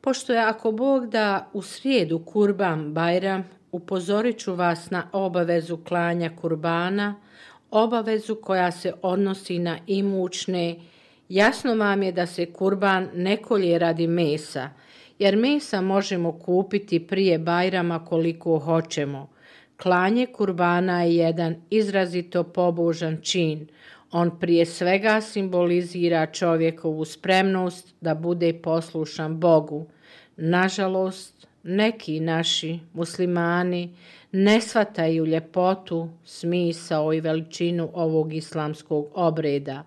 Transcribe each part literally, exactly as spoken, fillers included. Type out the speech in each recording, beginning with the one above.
Pošto je ako Bog da u srijedu Kurban Bajram, upozorit ću vas na obavezu klanja kurbana, obavezu koja se odnosi na imućne. Jasno vam je da se kurban ne kolje radi mesa, jer mesa možemo kupiti prije Bajrama koliko hoćemo. Klanje kurbana je jedan izrazito pobožan čin. On prije svega simbolizira čovjekovu spremnost da bude poslušan Bogu. Nažalost, neki naši muslimani ne shvataju ljepotu, smisao i veličinu ovog islamskog obreda.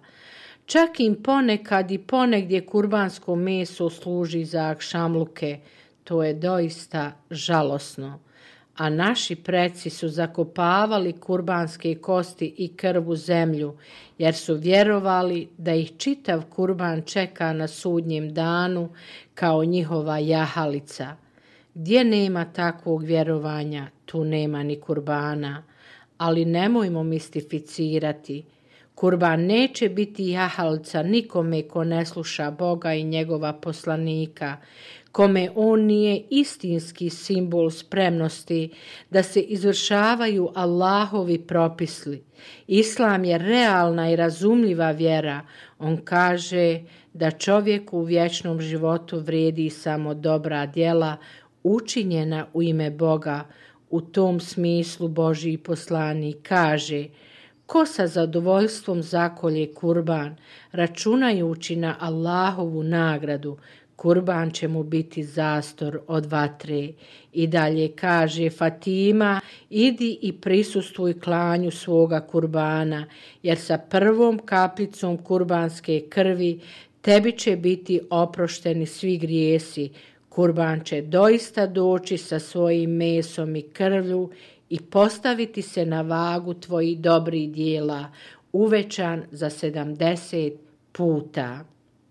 Čak im ponekad i ponegdje kurbansko meso služi za akšamluke. To je doista žalosno. A naši preci su zakopavali kurbanske kosti i krv u zemlju, jer su vjerovali da ih čitav kurban čeka na sudnjem danu kao njihova jahalica. Gdje nema takvog vjerovanja, tu nema ni kurbana. Ali nemojmo mistificirati. Kurban neće biti jahalica nikome ko ne sluša Boga i njegova poslanika, kome on nije istinski simbol spremnosti da se izvršavaju Allahovi propisi. Islam je realna i razumljiva vjera. On kaže da čovjeku u vječnom životu vrijedi samo dobra djela učinjena u ime Boga. U tom smislu Božji poslanik kaže: ko sa zadovoljstvom zakolje kurban, računajući na Allahovu nagradu, kurban će mu biti zastor od vatre. I dalje kaže Fatima: idi i prisustvuj klanju svoga kurbana, jer sa prvom kapljicom kurbanske krvi tebi će biti oprošteni svi grijesi. Kurban će doista doći sa svojim mesom i krvlju i postaviti se na vagu tvojih dobrih dijela, uvećan za sedamdeset puta.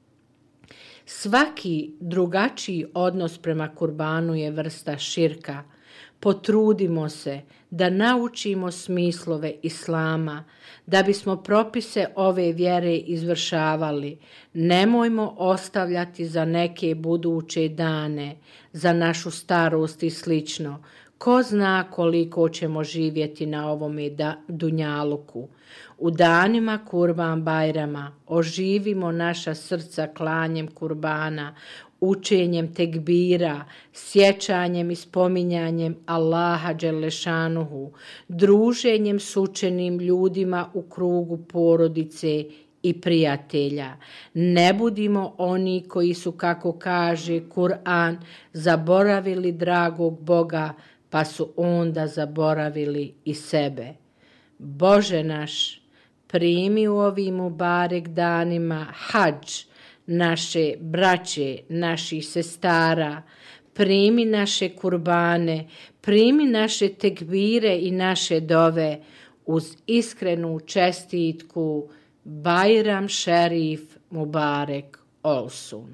Svaki drugačiji odnos prema kurbanu je vrsta širka. Potrudimo se da naučimo smislove Islama, da bismo propise ove vjere izvršavali. Nemojmo ostavljati za neke buduće dane, za našu starost i slično. Ko zna koliko ćemo živjeti na ovome da, dunjaluku. U danima Kurban Bajrama oživimo naša srca klanjem kurbana, učenjem tekbira, sjećanjem i spominjanjem Allaha Đelešanuhu, druženjem s učenim ljudima u krugu porodice i prijatelja. Ne budimo oni koji su, kako kaže Kur'an, zaboravili dragog Boga, pa su onda zaboravili i sebe. Bože naš, primi u ovim mubarek danima hadž naše braće, naših sestara, primi naše kurbane, primi naše tekbire i naše dove uz iskrenu čestitku Bajram Šerif Mubarek Olsun.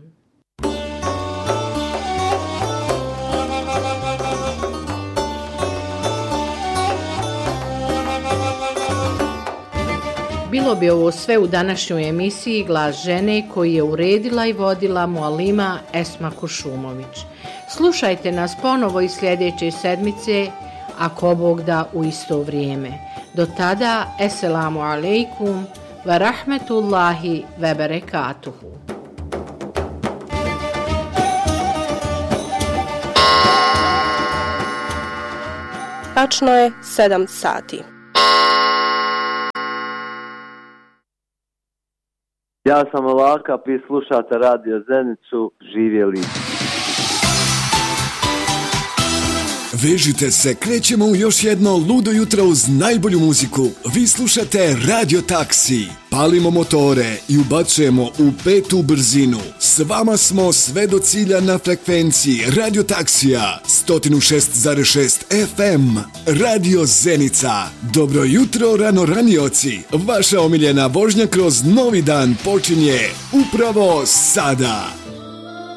Bilo bi ovo sve u današnjoj emisiji Glas žene koju je uredila i vodila mualima Esma Kušumović. Slušajte nas ponovo i sljedeće sedmice, ako Bog da, u isto vrijeme. Do tada, eselamu alejkum wa rahmetullahi wa barakatuhu. Tačno je sedam sati. Ja sam Ovaka, vi slušate Radio Zenicu, živjeli. Vežite se, krećemo u još jedno ludo jutro uz najbolju muziku. Vi slušate Radio Taksi. Palimo motore i ubacujemo u petu brzinu. S vama smo sve do cilja na frekvenciji Radio Taksija sto šest zarez šest F M. Radio Zenica. Dobro jutro, rano ranioci. Vaša omiljena vožnja kroz novi dan počinje upravo sada.